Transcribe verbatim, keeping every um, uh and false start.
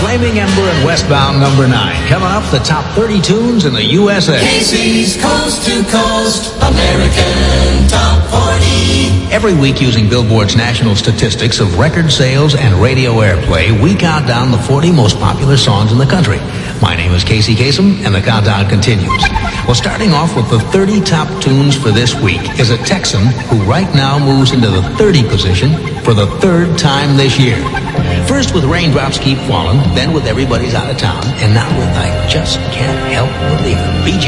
Flaming Ember and Westbound number nine. Coming up, the top thirty tunes in the U S A. Casey's Coast to Coast American Top forty. Every week, using Billboard's national statistics of record sales and radio airplay, we count down the forty most popular songs in the country. My name is Casey Kasem, and the countdown continues. Well, starting off with the thirty top tunes for this week is a Texan who right now moves into the thirty position for the third time this year. First with Raindrops Keep Falling, then with Everybody's Out of Town, and now with I Just Can't Help Believing'. B J